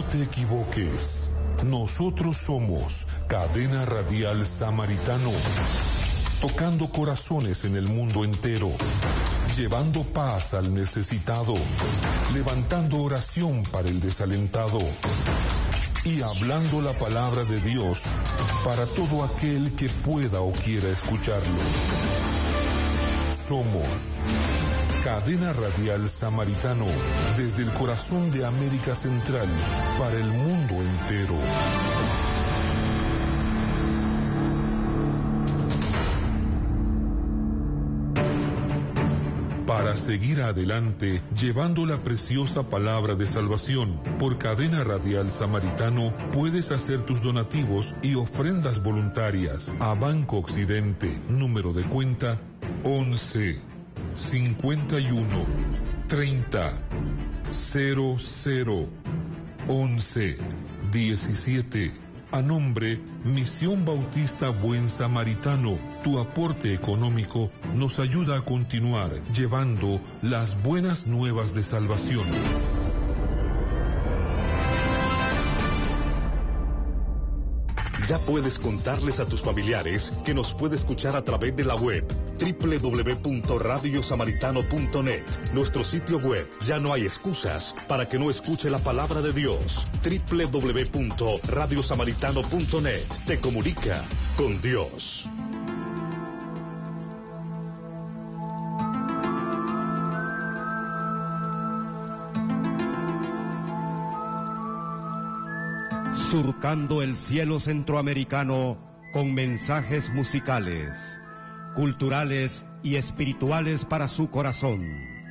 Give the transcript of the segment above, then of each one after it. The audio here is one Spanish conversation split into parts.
te equivoques. Nosotros somos Cadena Radial Samaritano, tocando corazones en el mundo entero, llevando paz al necesitado, levantando oración para el desalentado y hablando la palabra de Dios para todo aquel que pueda o quiera escucharlo. Somos Cadena Radial Samaritano, desde el corazón de América Central para el mundo entero. Para seguir adelante, llevando la preciosa palabra de salvación, por Cadena Radial Samaritano, puedes hacer tus donativos y ofrendas voluntarias a Banco Occidente, número de cuenta 11 51 30 00 11 17. A nombre Misión Bautista Buen Samaritano, tu aporte económico nos ayuda a continuar llevando las buenas nuevas de salvación. Ya puedes contarles a tus familiares que nos puede escuchar a través de la web www.radiosamaritano.net. Nuestro sitio web. Ya no hay excusas para que no escuche la palabra de Dios. www.radiosamaritano.net. Te comunica con Dios. Surcando el cielo centroamericano con mensajes musicales, culturales y espirituales para su corazón.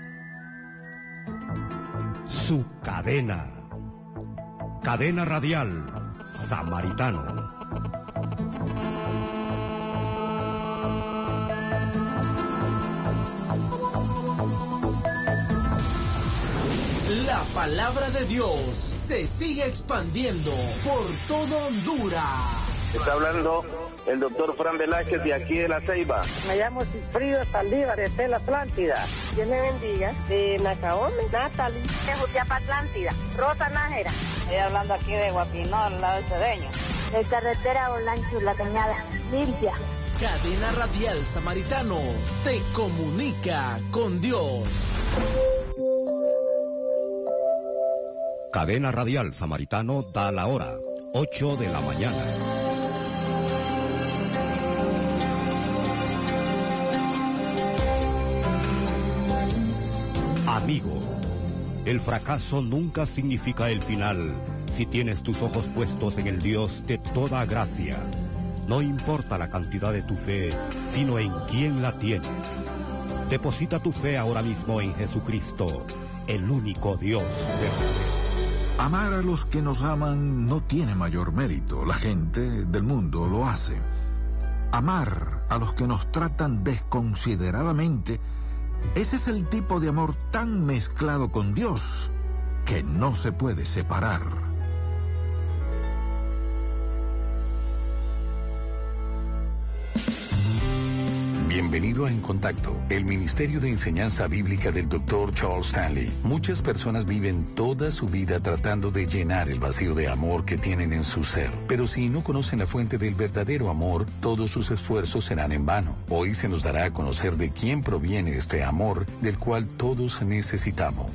Su cadena. Cadena Radial Samaritano. La palabra de Dios se sigue expandiendo por todo Honduras. Está hablando el doctor Fran Velázquez de aquí de La Ceiba. Me llamo Cifrido Saldívar, de la Atlántida. Dios me bendiga. De Nacaón, Natalie. De Jutiapa, Atlántida. Rosa Nájera. Estoy hablando aquí de Guapinó, al lado de Cedeño. De carretera Olancho, La Cañada. Limpia. Cadena Radial Samaritano te comunica con Dios. Cadena Radial Samaritano da la hora, 8 de la mañana. Amigo, el fracaso nunca significa el final si tienes tus ojos puestos en el Dios de toda gracia. No importa la cantidad de tu fe, sino en quién la tienes. Deposita tu fe ahora mismo en Jesucristo, el único Dios verdadero. Amar a los que nos aman no tiene mayor mérito. La gente del mundo lo hace. Amar a los que nos tratan desconsideradamente, ese es el tipo de amor tan mezclado con Dios que no se puede separar. Bienvenido a En Contacto, el Ministerio de Enseñanza Bíblica del Dr. Charles Stanley. Muchas personas viven toda su vida tratando de llenar el vacío de amor que tienen en su ser. Pero si no conocen la fuente del verdadero amor, todos sus esfuerzos serán en vano. Hoy se nos dará a conocer de quién proviene este amor del cual todos necesitamos.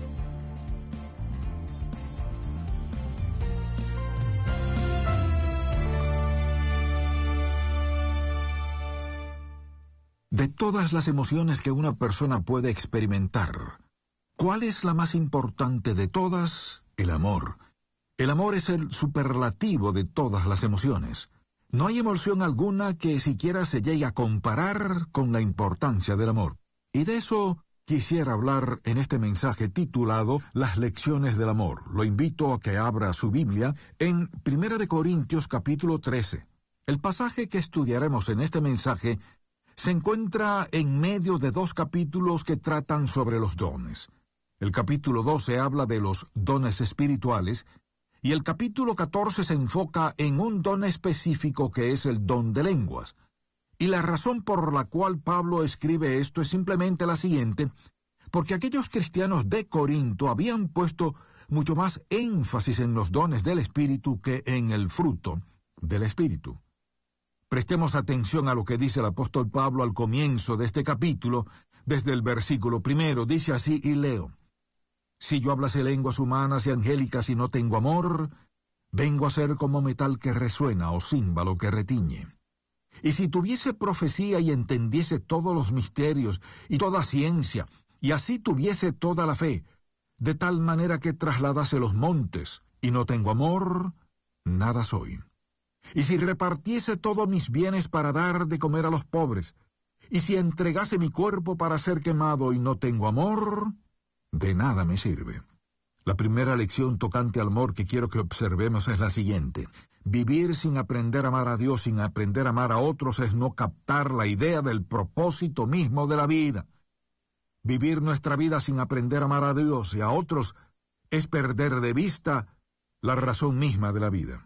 De todas las emociones que una persona puede experimentar, ¿cuál es la más importante de todas? El amor. El amor es el superlativo de todas las emociones. No hay emoción alguna que siquiera se llegue a comparar con la importancia del amor. Y de eso quisiera hablar en este mensaje titulado Las lecciones del amor. Lo invito a que abra su Biblia en 1 Corintios capítulo 13. El pasaje que estudiaremos en este mensaje se encuentra en medio de dos capítulos que tratan sobre los dones. El capítulo 12 habla de los dones espirituales y el capítulo 14 se enfoca en un don específico que es el don de lenguas. Y la razón por la cual Pablo escribe esto es simplemente la siguiente, porque aquellos cristianos de Corinto habían puesto mucho más énfasis en los dones del Espíritu que en el fruto del Espíritu. Prestemos atención a lo que dice el apóstol Pablo al comienzo de este capítulo, desde el versículo 1. Dice así, y leo: Si yo hablase lenguas humanas y angélicas y no tengo amor, vengo a ser como metal que resuena o címbalo que retiñe. Y si tuviese profecía y entendiese todos los misterios y toda ciencia, y así tuviese toda la fe, de tal manera que trasladase los montes, y no tengo amor, nada soy. Y si repartiese todos mis bienes para dar de comer a los pobres, y si entregase mi cuerpo para ser quemado y no tengo amor, de nada me sirve. La primera lección tocante al amor que quiero que observemos es la siguiente. Vivir sin aprender a amar a Dios, sin aprender a amar a otros, es no captar la idea del propósito mismo de la vida. Vivir nuestra vida sin aprender a amar a Dios y a otros es perder de vista la razón misma de la vida.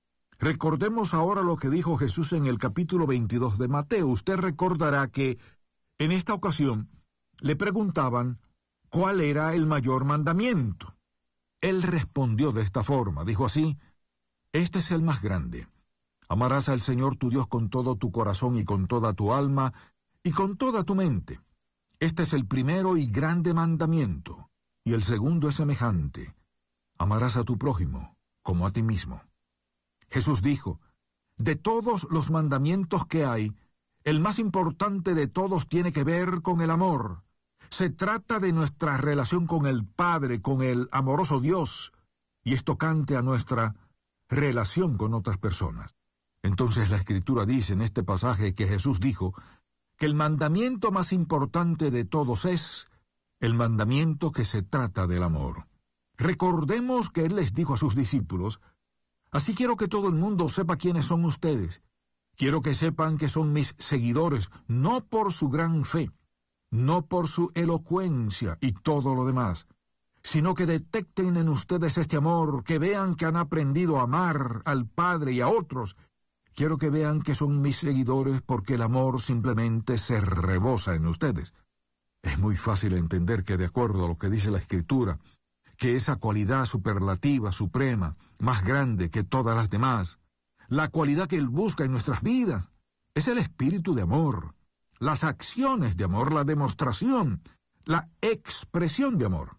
Recordemos ahora lo que dijo Jesús en el capítulo 22 de Mateo. Usted recordará que en esta ocasión le preguntaban cuál era el mayor mandamiento. Él respondió de esta forma, dijo así: Este es el más grande. Amarás al Señor tu Dios con todo tu corazón y con toda tu alma y con toda tu mente. Este es el primero y grande mandamiento, y el segundo es semejante: amarás a tu prójimo como a ti mismo. Jesús dijo: de todos los mandamientos que hay, el más importante de todos tiene que ver con el amor. Se trata de nuestra relación con el Padre, con el amoroso Dios, y es tocante a nuestra relación con otras personas. Entonces la Escritura dice en este pasaje que Jesús dijo que el mandamiento más importante de todos es el mandamiento que se trata del amor. Recordemos que Él les dijo a sus discípulos: Así quiero que todo el mundo sepa quiénes son ustedes. Quiero que sepan que son mis seguidores, no por su gran fe, no por su elocuencia y todo lo demás, sino que detecten en ustedes este amor, que vean que han aprendido a amar al Padre y a otros. Quiero que vean que son mis seguidores porque el amor simplemente se rebosa en ustedes. Es muy fácil entender que, de acuerdo a lo que dice la Escritura, que esa cualidad superlativa, suprema, más grande que todas las demás, la cualidad que Él busca en nuestras vidas, es el espíritu de amor, las acciones de amor, la demostración, la expresión de amor.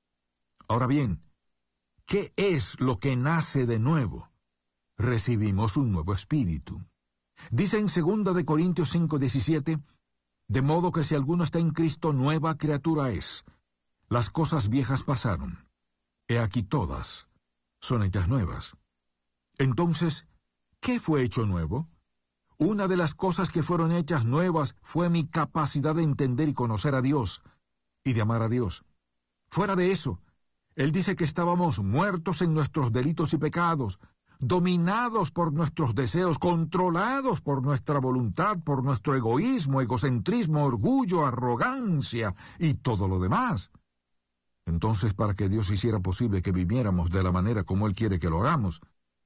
Ahora bien, ¿qué es lo que nace de nuevo? Recibimos un nuevo espíritu. Dice en 2 Corintios 5:17, de modo que si alguno está en Cristo, nueva criatura es. Las cosas viejas pasaron. He aquí todas son hechas nuevas. Entonces, ¿qué fue hecho nuevo? Una de las cosas que fueron hechas nuevas fue mi capacidad de entender y conocer a Dios y de amar a Dios. Fuera de eso, Él dice que estábamos muertos en nuestros delitos y pecados, dominados por nuestros deseos, controlados por nuestra voluntad, por nuestro egoísmo, egocentrismo, orgullo, arrogancia y todo lo demás. Entonces, para que Dios hiciera posible que viviéramos de la manera como Él quiere que lo hagamos,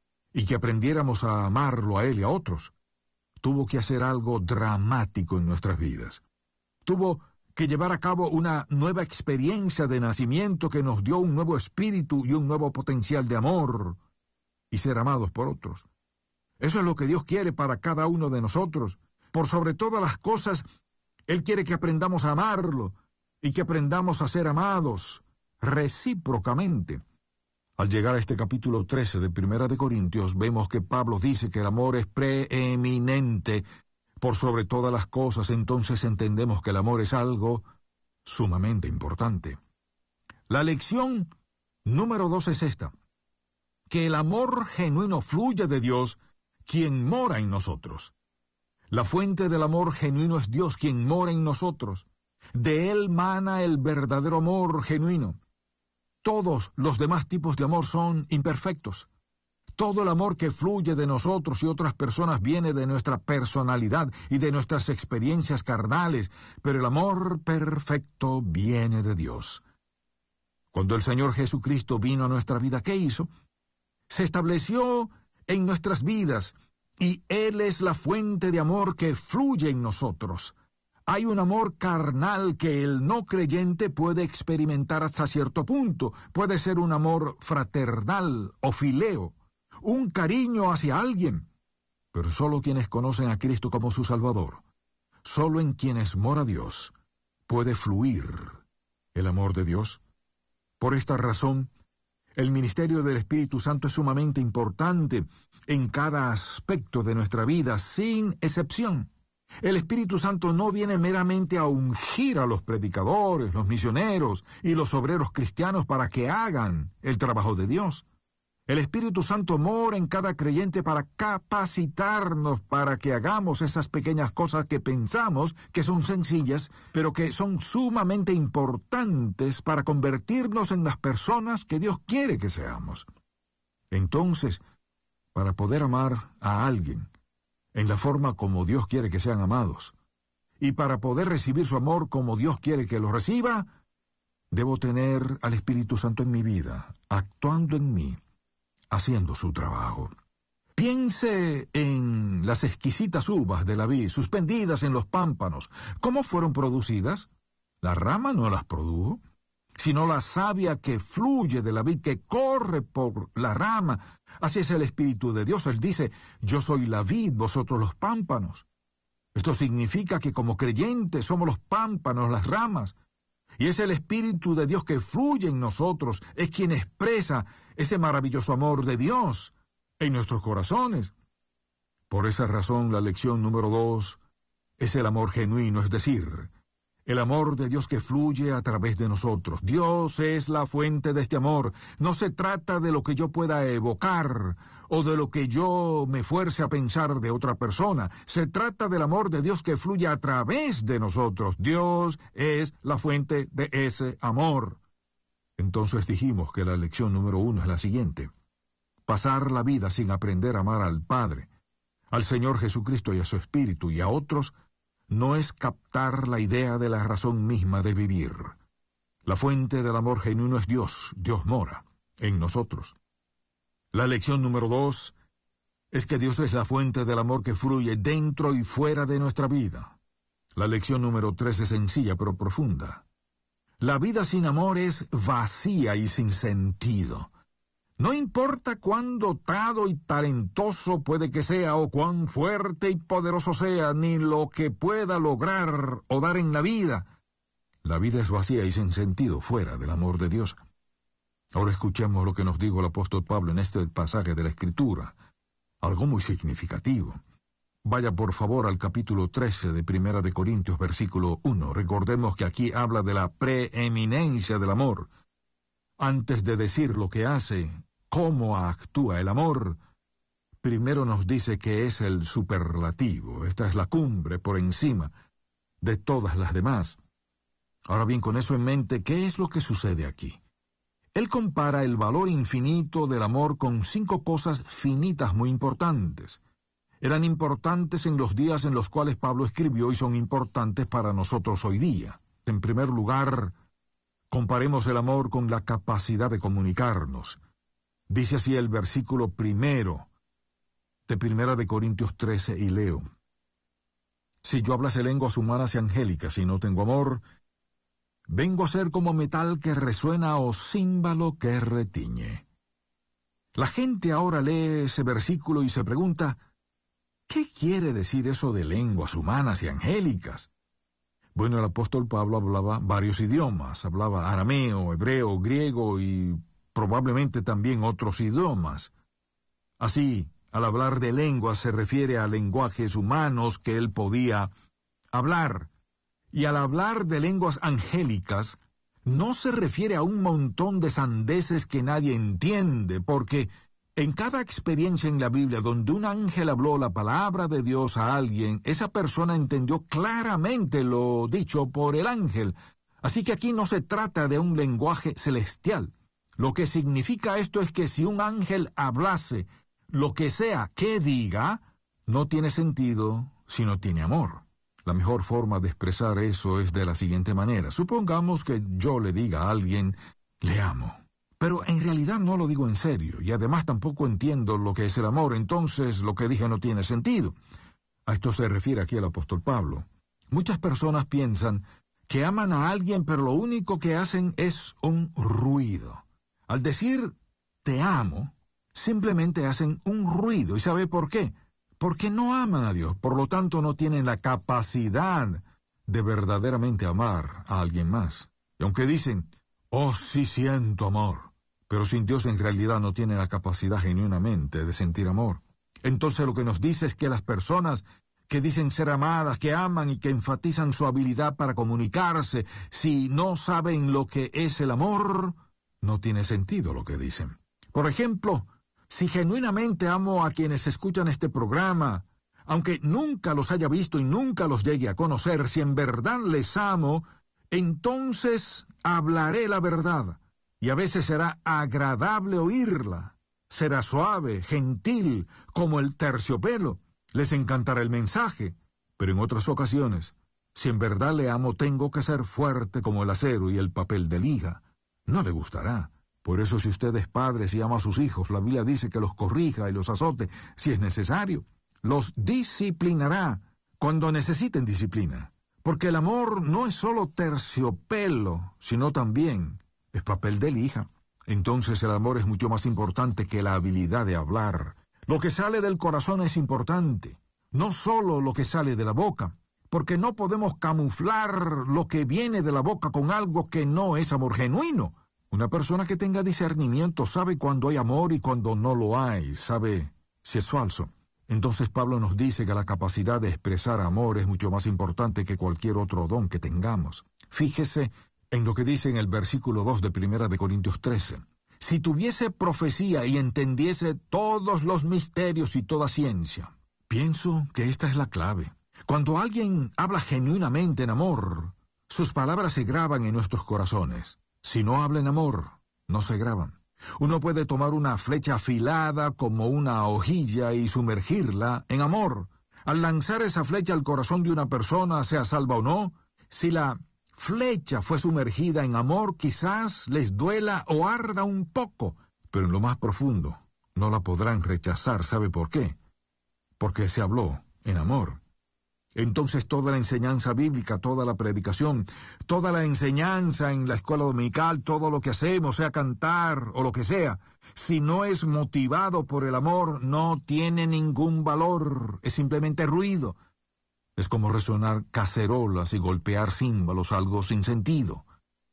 y que aprendiéramos a amarlo a Él y a otros, tuvo que hacer algo dramático en nuestras vidas. Tuvo que llevar a cabo una nueva experiencia de nacimiento que nos dio un nuevo espíritu y un nuevo potencial de amor y ser amados por otros. Eso es lo que Dios quiere para cada uno de nosotros. Por sobre todas las cosas, Él quiere que aprendamos a amarlo y que aprendamos a ser amados recíprocamente. Al llegar a este capítulo 13 de 1 Corintios, vemos que Pablo dice que el amor es preeminente por sobre todas las cosas. Entonces entendemos que el amor es algo sumamente importante. La lección número 2 es esta: que el amor genuino fluye de Dios, quien mora en nosotros. La fuente del amor genuino es Dios, quien mora en nosotros. De Él mana el verdadero amor genuino. Todos los demás tipos de amor son imperfectos. Todo el amor que fluye de nosotros y otras personas viene de nuestra personalidad y de nuestras experiencias carnales, pero el amor perfecto viene de Dios. Cuando el Señor Jesucristo vino a nuestra vida, ¿qué hizo? Se estableció en nuestras vidas, y Él es la fuente de amor que fluye en nosotros. Hay un amor carnal que el no creyente puede experimentar hasta cierto punto. Puede ser un amor fraternal o fileo, un cariño hacia alguien. Pero solo quienes conocen a Cristo como su Salvador, solo en quienes mora Dios, puede fluir el amor de Dios. Por esta razón, el ministerio del Espíritu Santo es sumamente importante en cada aspecto de nuestra vida, sin excepción. El Espíritu Santo no viene meramente a ungir a los predicadores, los misioneros y los obreros cristianos para que hagan el trabajo de Dios. El Espíritu Santo mora en cada creyente para capacitarnos para que hagamos esas pequeñas cosas que pensamos que son sencillas, pero que son sumamente importantes para convertirnos en las personas que Dios quiere que seamos. Entonces, para poder amar a alguien en la forma como Dios quiere que sean amados, y para poder recibir su amor como Dios quiere que lo reciba, debo tener al Espíritu Santo en mi vida, actuando en mí, haciendo su trabajo. Piense en las exquisitas uvas de la vid suspendidas en los pámpanos. ¿Cómo fueron producidas? La rama no las produjo, sino la savia que fluye de la vid, que corre por la rama. Así es el Espíritu de Dios. Él dice, yo soy la vid, vosotros los pámpanos. Esto significa que como creyentes somos los pámpanos, las ramas. Y es el Espíritu de Dios que fluye en nosotros, es quien expresa ese maravilloso amor de Dios en nuestros corazones. Por esa razón, la lección número 2 es el amor genuino, es decir, el amor de Dios que fluye a través de nosotros. Dios es la fuente de este amor. No se trata de lo que yo pueda evocar o de lo que yo me fuerce a pensar de otra persona. Se trata del amor de Dios que fluye a través de nosotros. Dios es la fuente de ese amor. Entonces dijimos que la lección número 1 es la siguiente: pasar la vida sin aprender a amar al Padre, al Señor Jesucristo y a su Espíritu y a otros, no es captar la idea de la razón misma de vivir. La fuente del amor genuino es Dios. Dios mora en nosotros. La lección número 2 es que Dios es la fuente del amor que fluye dentro y fuera de nuestra vida. La lección número 3 es sencilla pero profunda. La vida sin amor es vacía y sin sentido. No importa cuán dotado y talentoso puede que sea, o cuán fuerte y poderoso sea, ni lo que pueda lograr o dar en la vida. La vida es vacía y sin sentido fuera del amor de Dios. Ahora escuchemos lo que nos dijo el apóstol Pablo en este pasaje de la Escritura. Algo muy significativo. Vaya por favor al capítulo 13 de Primera de Corintios, versículo 1. Recordemos que aquí habla de la preeminencia del amor. Antes de decir lo que hace, cómo actúa el amor, primero nos dice que es el superlativo. Esta es la cumbre por encima de todas las demás. Ahora bien, con eso en mente, ¿qué es lo que sucede aquí? Él compara el valor infinito del amor con 5 cosas finitas muy importantes. Eran importantes en los días en los cuales Pablo escribió y son importantes para nosotros hoy día. En primer lugar, comparemos el amor con la capacidad de comunicarnos. Dice así el versículo 1 de Primera de Corintios 13, y leo: si yo hablase lenguas humanas y angélicas y no tengo amor, vengo a ser como metal que resuena o címbalo que retiñe. La gente ahora lee ese versículo y se pregunta, ¿qué quiere decir eso de lenguas humanas y angélicas? Bueno, el apóstol Pablo hablaba varios idiomas, hablaba arameo, hebreo, griego y probablemente también otros idiomas. Así, al hablar de lenguas se refiere a lenguajes humanos que él podía hablar. Y al hablar de lenguas angélicas, no se refiere a un montón de sandeces que nadie entiende, porque en cada experiencia en la Biblia donde un ángel habló la palabra de Dios a alguien, esa persona entendió claramente lo dicho por el ángel. Así que aquí no se trata de un lenguaje celestial. Lo que significa esto es que si un ángel hablase, lo que sea que diga, no tiene sentido si no tiene amor. La mejor forma de expresar eso es de la siguiente manera. Supongamos que yo le diga a alguien, le amo. Pero en realidad no lo digo en serio, y además tampoco entiendo lo que es el amor, entonces lo que dije no tiene sentido. A esto se refiere aquí el apóstol Pablo. Muchas personas piensan que aman a alguien, pero lo único que hacen es un ruido. Al decir te amo, simplemente hacen un ruido. ¿Y sabe por qué? Porque no aman a Dios, por lo tanto no tienen la capacidad de verdaderamente amar a alguien más. Y aunque dicen, oh, sí siento amor, pero sin Dios en realidad no tienen la capacidad genuinamente de sentir amor. Entonces lo que nos dice es que las personas que dicen ser amadas, que aman y que enfatizan su habilidad para comunicarse, si no saben lo que es el amor, no tiene sentido lo que dicen. Por ejemplo, si genuinamente amo a quienes escuchan este programa, aunque nunca los haya visto y nunca los llegue a conocer, si en verdad les amo, entonces hablaré la verdad, y a veces será agradable oírla. Será suave, gentil, como el terciopelo. Les encantará el mensaje, pero en otras ocasiones, si en verdad le amo, tengo que ser fuerte como el acero y el papel de liga. No le gustará. Por eso, si usted es padre y ama a sus hijos, la Biblia dice que los corrija y los azote si es necesario. Los disciplinará cuando necesiten disciplina. Porque el amor no es solo terciopelo, sino también es papel de lija. Entonces el amor es mucho más importante que la habilidad de hablar. Lo que sale del corazón es importante, no solo lo que sale de la boca, porque no podemos camuflar lo que viene de la boca con algo que no es amor genuino. Una persona que tenga discernimiento sabe cuando hay amor y cuando no lo hay, sabe si es falso. Entonces Pablo nos dice que la capacidad de expresar amor es mucho más importante que cualquier otro don que tengamos. Fíjese en lo que dice en el versículo 2 de 1 de Corintios 13. Si tuviese profecía y entendiese todos los misterios y toda ciencia. Pienso que esta es la clave. Cuando alguien habla genuinamente en amor, sus palabras se graban en nuestros corazones. Si no habla en amor, no se graban. Uno puede tomar una flecha afilada como una hojilla y sumergirla en amor. Al lanzar esa flecha al corazón de una persona, sea salva o no, si la flecha fue sumergida en amor, quizás les duela o arda un poco, pero en lo más profundo no la podrán rechazar. ¿Sabe por qué? Porque se habló en amor. Entonces toda la enseñanza bíblica, toda la predicación, toda la enseñanza en la escuela dominical, todo lo que hacemos, sea cantar o lo que sea, si no es motivado por el amor, no tiene ningún valor, es simplemente ruido. Es como resonar cacerolas y golpear címbalos, algo sin sentido.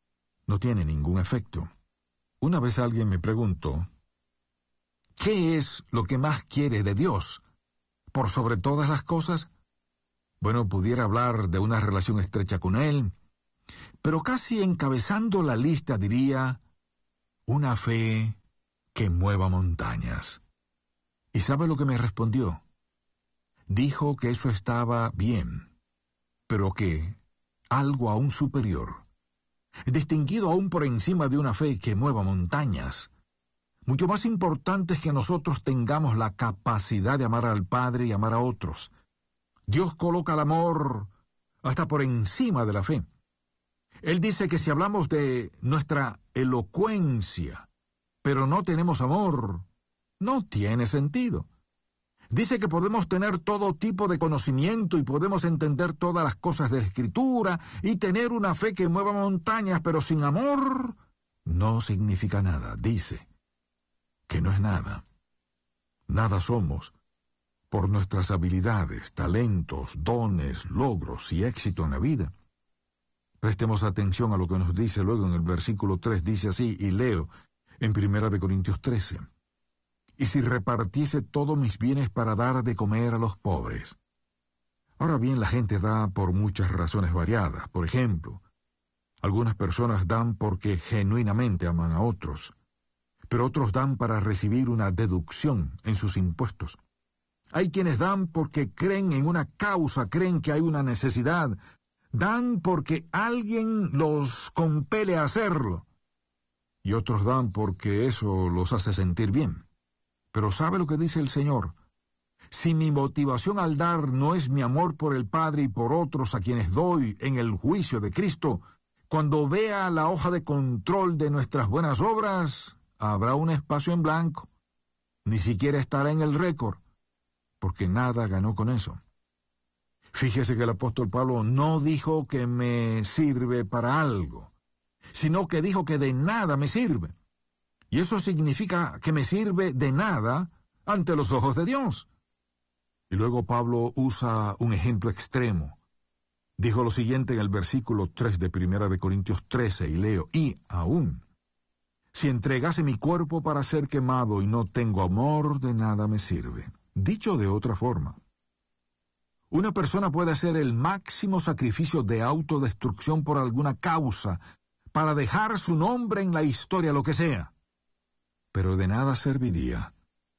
No tiene ningún efecto. Una vez alguien me preguntó, ¿qué es lo que más quiere de Dios? ¿Por sobre todas las cosas? Bueno, pudiera hablar de una relación estrecha con Él, pero casi encabezando la lista diría, una fe que mueva montañas. ¿Y sabe lo que me respondió? Dijo que eso estaba bien, pero que algo aún superior, distinguido aún por encima de una fe que mueva montañas, mucho más importante es que nosotros tengamos la capacidad de amar al Padre y amar a otros. Dios coloca el amor hasta por encima de la fe. Él dice que si hablamos de nuestra elocuencia, pero no tenemos amor, no tiene sentido. Dice que podemos tener todo tipo de conocimiento y podemos entender todas las cosas de la Escritura y tener una fe que mueva montañas, pero sin amor no significa nada. Dice que no es nada. Nada somos por nuestras habilidades, talentos, dones, logros y éxito en la vida. Prestemos atención a lo que nos dice luego en el versículo 3, dice así, y leo en 1 Corintios 13. Y si repartiese todos mis bienes para dar de comer a los pobres. Ahora bien, la gente da por muchas razones variadas. Por ejemplo, algunas personas dan porque genuinamente aman a otros, pero otros dan para recibir una deducción en sus impuestos. Hay quienes dan porque creen en una causa, creen que hay una necesidad. Dan porque alguien los compele a hacerlo. Y otros dan porque eso los hace sentir bien. Pero ¿sabe lo que dice el Señor? Si mi motivación al dar no es mi amor por el Padre y por otros a quienes doy en el juicio de Cristo, cuando vea la hoja de control de nuestras buenas obras, habrá un espacio en blanco. Ni siquiera estará en el récord, porque nada ganó con eso. Fíjese que el apóstol Pablo no dijo que me sirve para algo, sino que dijo que de nada me sirve. Y eso significa que me sirve de nada ante los ojos de Dios. Y luego Pablo usa un ejemplo extremo. Dijo lo siguiente en el versículo 3 de 1 de Corintios 13, y leo: y aún, si entregase mi cuerpo para ser quemado y no tengo amor, de nada me sirve. Dicho de otra forma, una persona puede hacer el máximo sacrificio de autodestrucción por alguna causa, para dejar su nombre en la historia, lo que sea. Pero de nada serviría.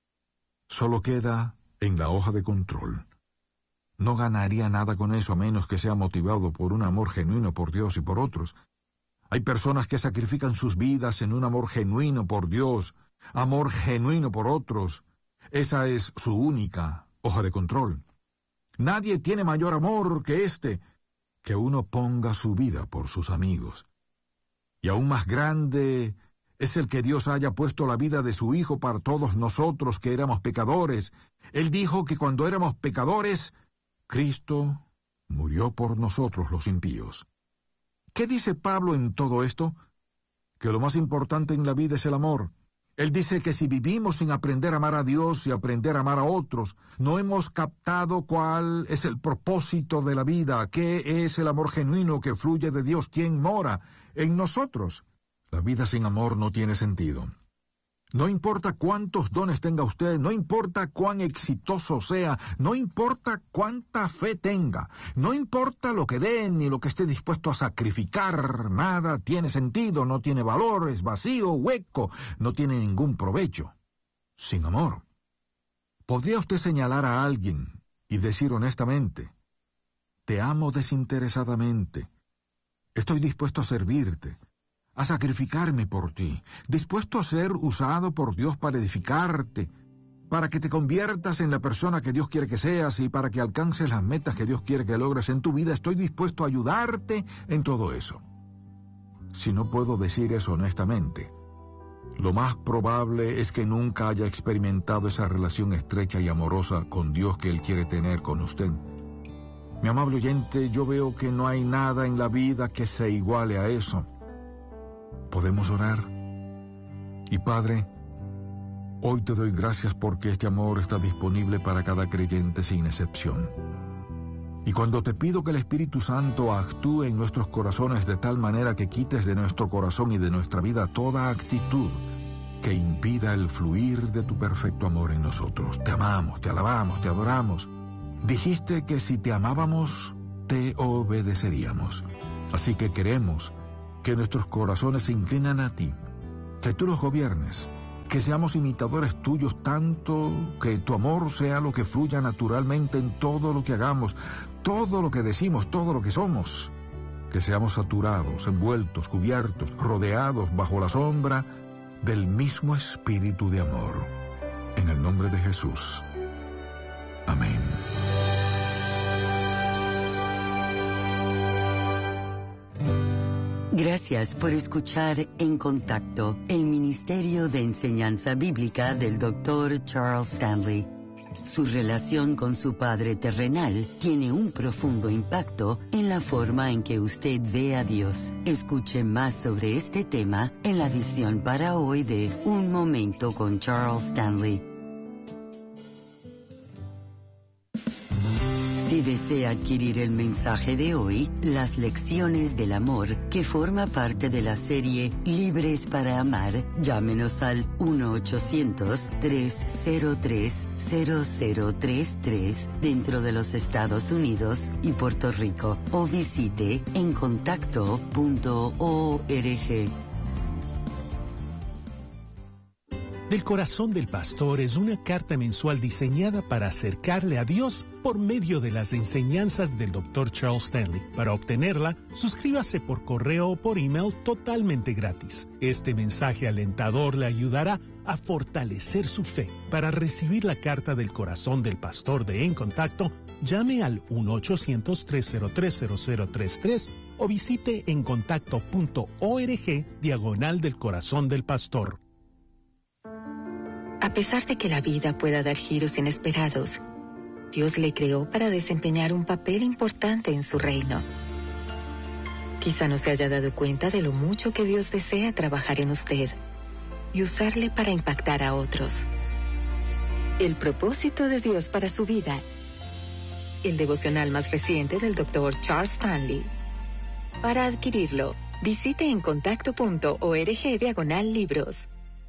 Solo queda en la hoja de control. No ganaría nada con eso a menos que sea motivado por un amor genuino por Dios y por otros. Hay personas que sacrifican sus vidas en un amor genuino por Dios, amor genuino por otros. Esa es su única hoja de control. Nadie tiene mayor amor que este, que uno ponga su vida por sus amigos. Y aún más grande es el que Dios haya puesto la vida de su Hijo para todos nosotros que éramos pecadores. Él dijo que cuando éramos pecadores, Cristo murió por nosotros los impíos. ¿Qué dice Pablo en todo esto? Que lo más importante en la vida es el amor. Él dice que si vivimos sin aprender a amar a Dios y aprender a amar a otros, no hemos captado cuál es el propósito de la vida, qué es el amor genuino que fluye de Dios, quién mora en nosotros. La vida sin amor no tiene sentido. No importa cuántos dones tenga usted, no importa cuán exitoso sea, no importa cuánta fe tenga, no importa lo que dé ni lo que esté dispuesto a sacrificar, nada tiene sentido, no tiene valor, es vacío, hueco, no tiene ningún provecho. Sin amor. ¿Podría usted señalar a alguien y decir honestamente: te amo desinteresadamente, estoy dispuesto a servirte, a sacrificarme por ti, dispuesto a ser usado por Dios para edificarte, para que te conviertas en la persona que Dios quiere que seas y para que alcances las metas que Dios quiere que logres en tu vida? Estoy dispuesto a ayudarte en todo eso. Si no puedo decir eso honestamente, lo más probable es que nunca haya experimentado esa relación estrecha y amorosa con Dios que Él quiere tener con usted. Mi amable oyente, yo veo que no hay nada en la vida que se iguale a eso. ¿Podemos orar? Y Padre, hoy te doy gracias porque este amor está disponible para cada creyente sin excepción. Y cuando te pido que el Espíritu Santo actúe en nuestros corazones de tal manera que quites de nuestro corazón y de nuestra vida toda actitud que impida el fluir de tu perfecto amor en nosotros. Te amamos, te alabamos, te adoramos. Dijiste que si te amábamos, te obedeceríamos. Así que queremos que nuestros corazones se inclinan a ti, que tú los gobiernes, que seamos imitadores tuyos tanto que tu amor sea lo que fluya naturalmente en todo lo que hagamos, todo lo que decimos, todo lo que somos, que seamos saturados, envueltos, cubiertos, rodeados bajo la sombra del mismo espíritu de amor. En el nombre de Jesús. Amén. Gracias por escuchar En Contacto, el Ministerio de Enseñanza Bíblica del Dr. Charles Stanley. Su relación con su Padre terrenal tiene un profundo impacto en la forma en que usted ve a Dios. Escuche más sobre este tema en la edición para hoy de Un Momento con Charles Stanley. Si desea adquirir el mensaje de hoy, Las Lecciones del Amor, que forma parte de la serie Libres para Amar, llámenos al 1-800-303-0033 dentro de los Estados Unidos y Puerto Rico o visite encontacto.org. Del Corazón del Pastor es una carta mensual diseñada para acercarle a Dios por medio de las enseñanzas del Dr. Charles Stanley. Para obtenerla, suscríbase por correo o por email totalmente gratis. Este mensaje alentador le ayudará a fortalecer su fe. Para recibir la carta del Corazón del Pastor de En Contacto, llame al 1-800-303-0033 o visite encontacto.org/del Corazón del Pastor. A pesar de que la vida pueda dar giros inesperados, Dios le creó para desempeñar un papel importante en su reino. Quizá no se haya dado cuenta de lo mucho que Dios desea trabajar en usted y usarle para impactar a otros. El propósito de Dios para su vida. El devocional más reciente del Dr. Charles Stanley. Para adquirirlo, visite encontacto.org/libros.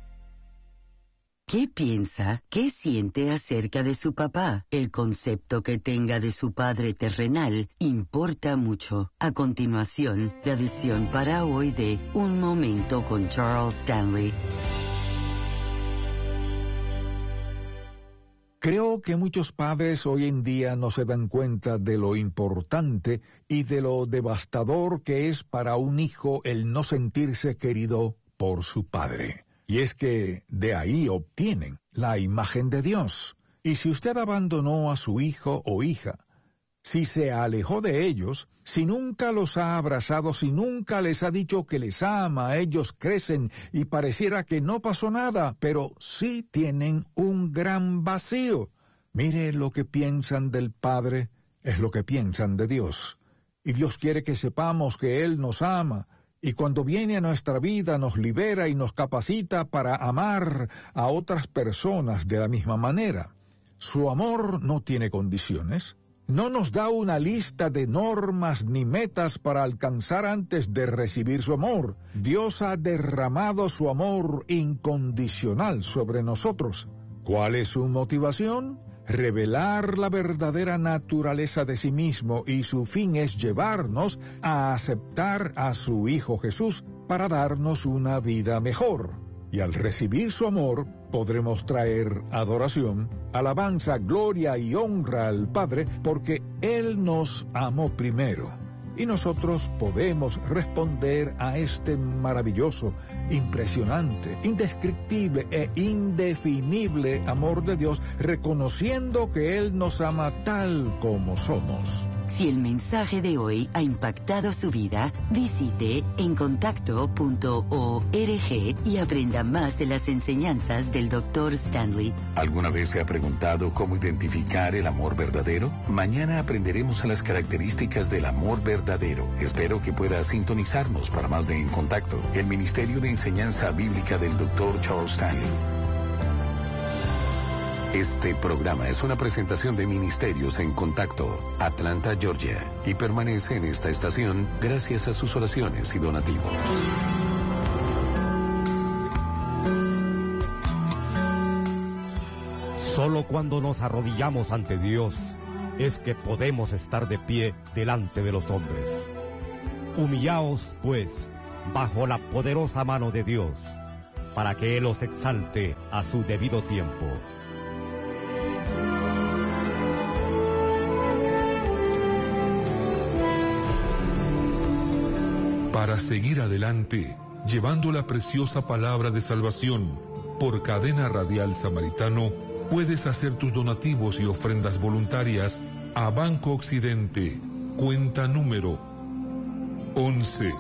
¿Qué piensa, qué siente acerca de su papá? El concepto que tenga de su padre terrenal importa mucho. A continuación, la edición para hoy de Un Momento con Charles Stanley. Creo que muchos padres hoy en día no se dan cuenta de lo importante y de lo devastador que es para un hijo el no sentirse querido por su padre. Y es que de ahí obtienen la imagen de Dios. Y si usted abandonó a su hijo o hija, si se alejó de ellos, si nunca los ha abrazado, si nunca les ha dicho que les ama, ellos crecen y pareciera que no pasó nada, pero sí tienen un gran vacío. Mire, lo que piensan del Padre es lo que piensan de Dios. Y Dios quiere que sepamos que Él nos ama. Y cuando viene a nuestra vida nos libera y nos capacita para amar a otras personas de la misma manera. Su amor no tiene condiciones. No nos da una lista de normas ni metas para alcanzar antes de recibir su amor. Dios ha derramado su amor incondicional sobre nosotros. ¿Cuál es su motivación? Revelar la verdadera naturaleza de sí mismo, y su fin es llevarnos a aceptar a su Hijo Jesús para darnos una vida mejor. Y al recibir su amor, podremos traer adoración, alabanza, gloria y honra al Padre, porque Él nos amó primero. Y nosotros podemos responder a este maravilloso, impresionante, indescriptible e indefinible amor de Dios, reconociendo que Él nos ama tal como somos. Si el mensaje de hoy ha impactado su vida, visite encontacto.org y aprenda más de las enseñanzas del Dr. Stanley. ¿Alguna vez se ha preguntado cómo identificar el amor verdadero? Mañana aprenderemos las características del amor verdadero. Espero que pueda sintonizarnos para más de En Contacto, el Ministerio de Enseñanza Bíblica del Dr. Charles Stanley. Este programa es una presentación de Ministerios en Contacto, Atlanta, Georgia, y permanece en esta estación gracias a sus oraciones y donativos. Solo cuando nos arrodillamos ante Dios es que podemos estar de pie delante de los hombres. Humillaos, pues, bajo la poderosa mano de Dios, para que Él os exalte a su debido tiempo. Para seguir adelante, llevando la preciosa palabra de salvación por Cadena Radial Samaritano, puedes hacer tus donativos y ofrendas voluntarias a Banco Occidente, cuenta número 11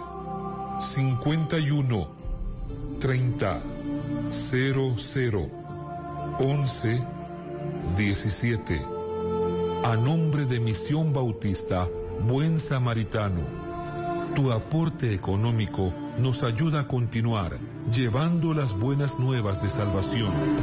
51 30 00 11 17, a nombre de Misión Bautista Buen Samaritano. Tu aporte económico nos ayuda a continuar llevando las buenas nuevas de salvación